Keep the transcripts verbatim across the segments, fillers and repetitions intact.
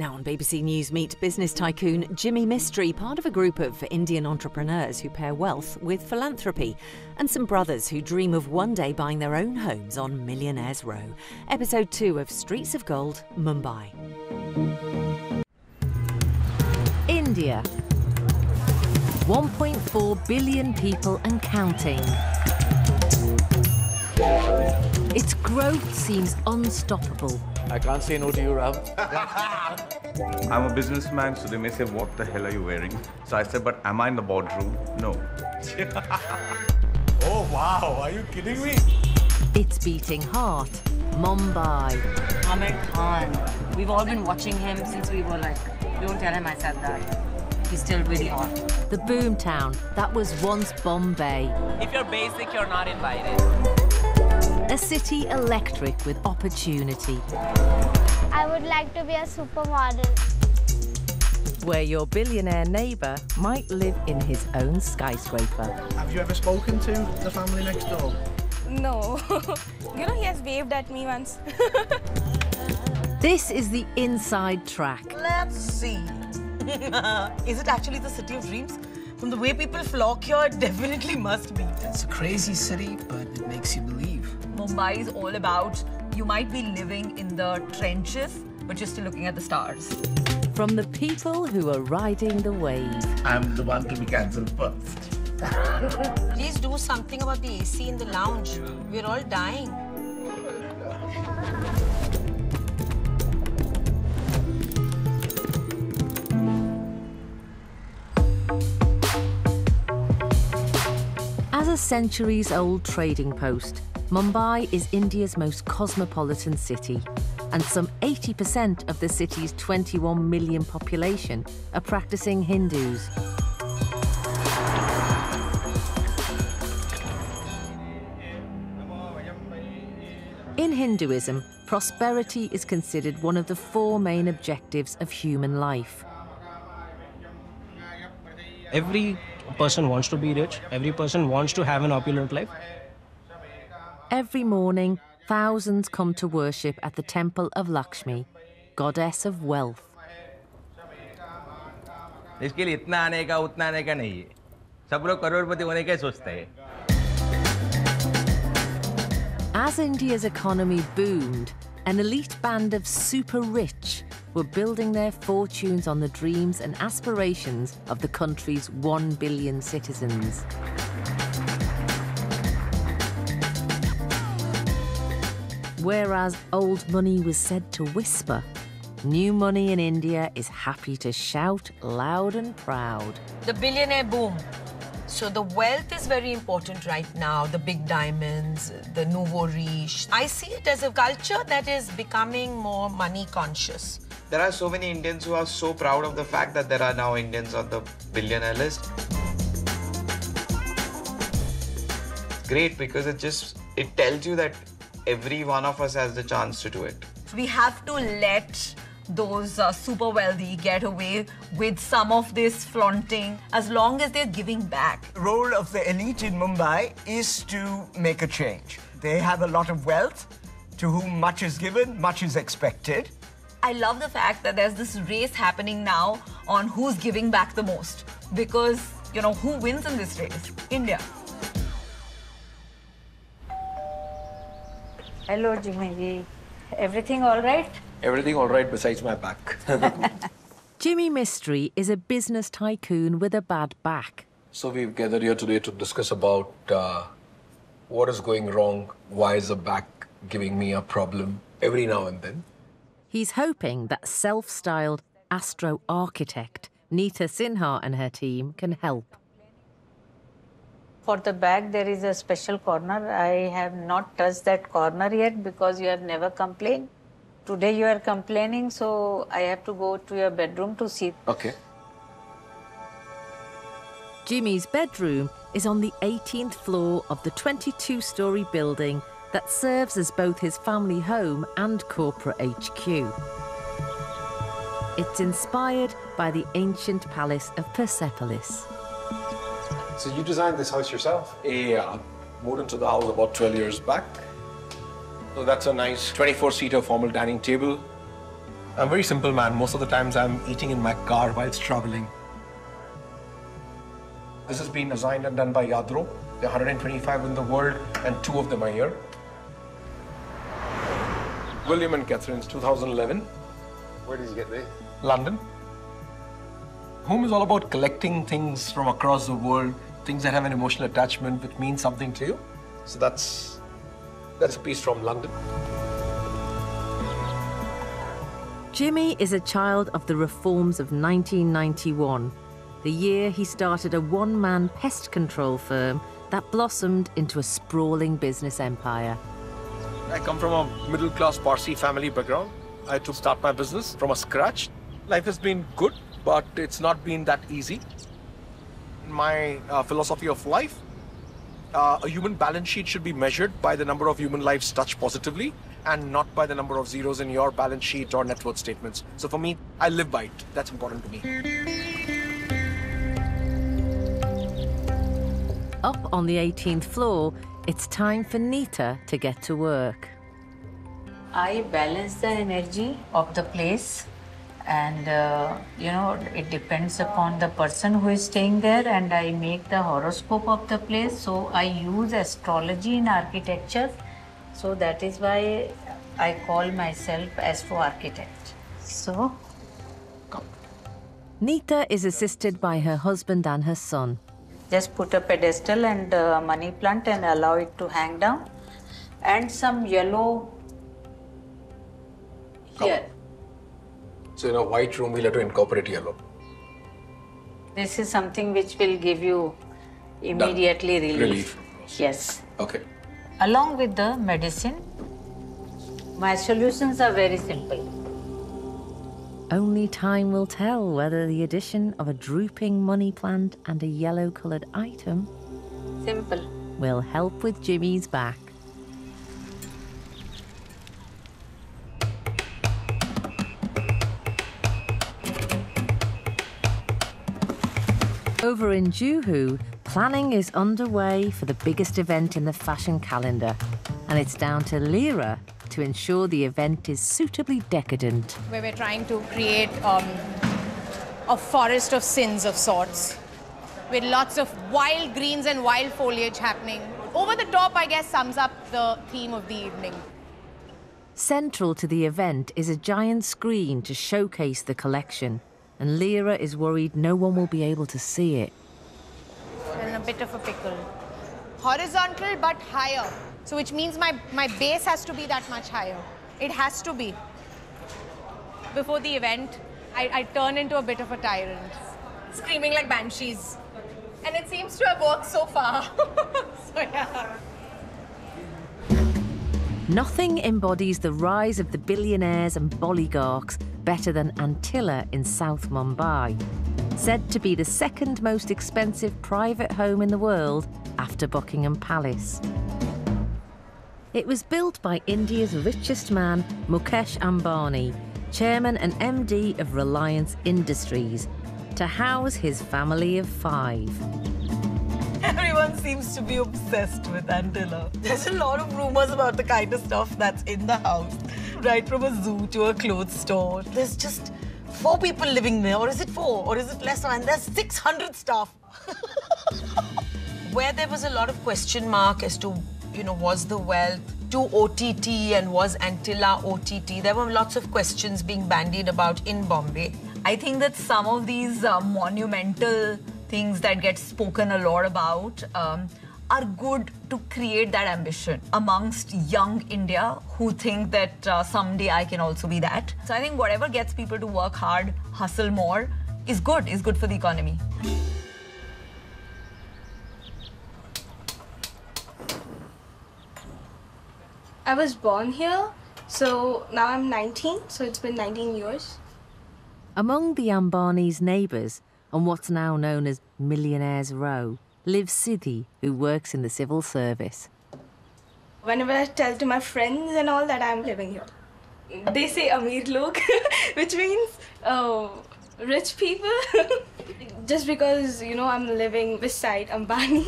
Now on B B C News, meet business tycoon Jimmy Mistry, part of a group of Indian entrepreneurs who pair wealth with philanthropy, and some brothers who dream of one day buying their own homes on Millionaires Row. Episode two of Streets of Gold, Mumbai. India. one point four billion people and counting. Its growth seems unstoppable. I can't say no to you, Ram. I'm a businessman, so they may say, what the hell are you wearing? So I said, but am I in the boardroom? No. Oh, wow. Are you kidding me? Its beating heart, Mumbai. Amir Khan. We've all been watching him since we were like, don't tell him I said that. He's still really hot. The boomtown that was once Bombay. If you're basic, you're not invited. A city electric with opportunity. I would like to be a supermodel. Where your billionaire neighbour might live in his own skyscraper. Have you ever spoken to the family next door? No. You know, he has waved at me once. This is the inside track. Let's see. Is it actually the city of dreams? From the way people flock here, it definitely must be. It's a crazy city, but it makes you believe. Mumbai is all about, you might be living in the trenches, but you're still looking at the stars. From the people who are riding the wave. I'm the one to be cancelled first. Please do something about the A C in the lounge. We're all dying. As a centuries-old trading post, Mumbai is India's most cosmopolitan city, and some eighty percent of the city's twenty-one million population are practicing Hindus. In Hinduism, prosperity is considered one of the four main objectives of human life. Every person wants to be rich. Every person wants to have an opulent life. Every morning, thousands come to worship at the temple of Lakshmi, goddess of wealth. इसके लिए इतना आने का उतना आने का नहीं है सब लोग करोड़पति होने का सोचते हैं As India's economy boomed, an elite band of super rich were building their fortunes on the dreams and aspirations of the country's one billion citizens. Whereas old money was said to whisper, new money in India is happy to shout loud and proud. The billionaire boom. So the wealth is very important right now, the big diamonds, the nouveau riche. I see it as a culture that is becoming more money conscious. There are so many Indians who are so proud of the fact that there are now Indians on the billionaire list. It's great because it just, it tells you that every one of us has the chance to do it. We have to let those uh, super wealthy get away with some of this flaunting as long as they're giving back. The role of the elite in Mumbai is to make a change. They have a lot of wealth, to whom much is given, much is expected. I love the fact that there's this race happening now on who's giving back the most. Because, you know, who wins in this race? India. Hello, Jimmy. Everything all right? Everything all right besides my back. Jimmy Mistry is a business tycoon with a bad back. So we've gathered here today to discuss about uh, what is going wrong, why is the back giving me a problem every now and then. He's hoping that self-styled astro-architect Neeta Sinha and her team can help. For the back, there is a special corner. I have not touched that corner yet because you have never complained. Today you are complaining, so I have to go to your bedroom to see. Okay. Jimmy's bedroom is on the eighteenth floor of the twenty-two storey building that serves as both his family home and corporate H Q. It's inspired by the ancient palace of Persepolis. So you designed this house yourself? Yeah. Moved into the house about twelve years back. So that's a nice twenty-four seater formal dining table. I'm a very simple man. Most of the times I'm eating in my car whilst traveling. This has been designed and done by Yadro. There are one hundred twenty-five in the world and two of them are here. William and Catherine's two thousand eleven. Where did you get this? London. Home is all about collecting things from across the world, things that have an emotional attachment, which means something to you. So that's, that's a piece from London. Jimmy is a child of the reforms of nineteen ninety-one, the year he started a one-man pest control firm that blossomed into a sprawling business empire. I come from a middle-class Parsi family background. I had to start my business from a scratch. Life has been good, but it's not been that easy. My uh, philosophy of life, uh, a human balance sheet should be measured by the number of human lives touched positively and not by the number of zeros in your balance sheet or net worth statements. So for me, I live by it. That's important to me. Up on the eighteenth floor, it's time for Nita to get to work. I balance the energy of the place, and uh, you know, it depends upon the person who is staying there, and I make the horoscope of the place. So I use astrology in architecture. So that is why I call myself astro architect. So Nita is assisted by her husband and her son. just put a pedestal and uh, money plant and allow it to hang down, and some yellow here. So in a white room, we'll have to incorporate yellow. This is something which will give you immediately Done. relief. Relief. Yes. Okay. Along with the medicine, my solutions are very simple. Only time will tell whether the addition of a drooping money plant and a yellow-coloured item Simple. will help with Jimmy's back. Over in Juhu, planning is underway for the biggest event in the fashion calendar, and it's down to Lyra to ensure the event is suitably decadent. Where we're trying to create um, a forest of sins of sorts, with lots of wild greens and wild foliage happening. Over the top, I guess, sums up the theme of the evening. Central to the event is a giant screen to showcase the collection, and Lyra is worried no one will be able to see it. We're in a bit of a pickle. Horizontal but higher. So which means my, my base has to be that much higher. It has to be. Before the event, I, I turn into a bit of a tyrant, screaming like banshees. And it seems to have worked so far. So yeah. Nothing embodies the rise of the billionaires and oligarchs better than Antilla in South Mumbai, said to be the second most expensive private home in the world after Buckingham Palace. It was built by India's richest man, Mukesh Ambani, chairman and M D of Reliance Industries, to house his family of five. Everyone seems to be obsessed with Antilla. There's a lot of rumors about the kind of stuff that's in the house. Right from a zoo to a clothes store. There's just four people living there, or is it four, or is it less? And there's six hundred staff. Where there was a lot of question mark as to, you know, was the wealth to O T T and was Antilla O T T? There were lots of questions being bandied about in Bombay. I think that some of these uh, monumental things that get spoken a lot about um, are good to create that ambition amongst young India who think that uh, someday I can also be that. So I think whatever gets people to work hard, hustle more, is good, is good for the economy. I was born here, so now I'm nineteen, so it's been nineteen years. Among the Ambani's neighbours, on what's now known as Millionaires Row, lives Siddhi, who works in the civil service. Whenever I tell to my friends and all that I'm living here, they say Amir Log, which means oh, rich people. Just because, you know, I'm living beside Ambani.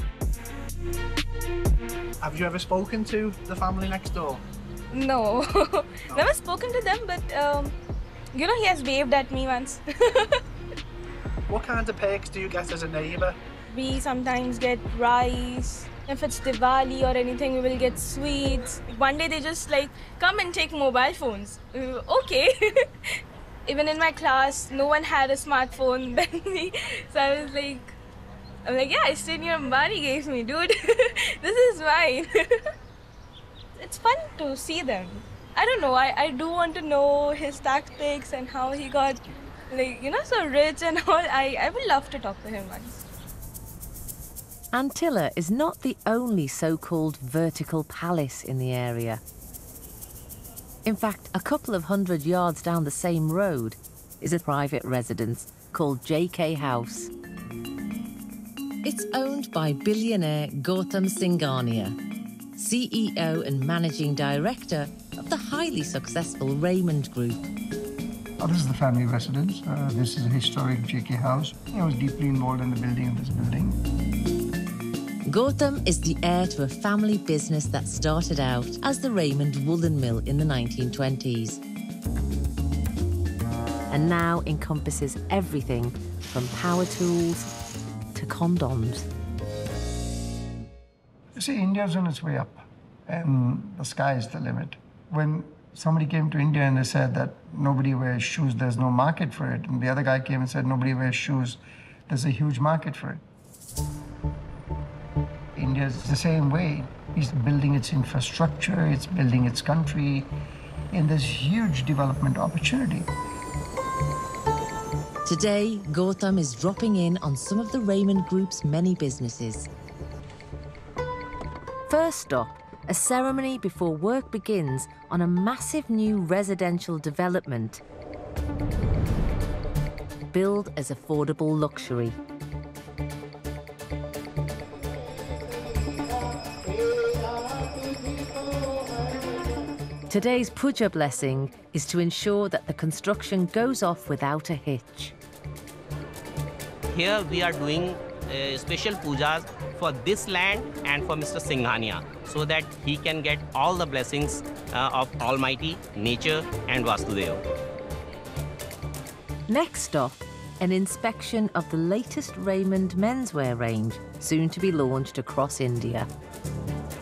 Have you ever spoken to the family next door? No, never spoken to them, but um, You know, he has waved at me once. What kind of perks do you get as a neighbour? We sometimes get rice. If it's Diwali or anything, we will get sweets. One day they just like, come and take mobile phones. Uh, okay. Even in my class, no one had a smartphone than me. So I was like, I'm like, yeah, it's ten year Ambani gave me, dude. This is mine. It's fun to see them. I don't know, I, I do want to know his tactics and how he got, like, you know, so rich and all. I, I would love to talk to him once. Antilla is not the only so-called vertical palace in the area. In fact, a couple of hundred yards down the same road is a private residence called J K House. It's owned by billionaire Gautam Singhania, C E O and managing director of the highly successful Raymond Group. Oh, this is the family residence. Uh, this is a historic J K house. I was deeply involved in the building of this building. Gautam is the heir to a family business that started out as the Raymond Woolen Mill in the nineteen twenties and now encompasses everything from power tools to condoms. You see, India's on its way up, and the sky is the limit. When somebody came to India and they said that nobody wears shoes, there's no market for it, and the other guy came and said nobody wears shoes, there's a huge market for it. India's the same way. It's building its infrastructure, it's building its country, and there's huge development opportunity. Today, Gautam is dropping in on some of the Raymond Group's many businesses. First stop, a ceremony before work begins on a massive new residential development billed as affordable luxury. Today's puja blessing is to ensure that the construction goes off without a hitch. Here we are doing uh, special pujas for this land and for Mister Singhania, so that he can get all the blessings uh, of Almighty, nature and Vasudeva. Next stop, an inspection of the latest Raymond menswear range, soon to be launched across India.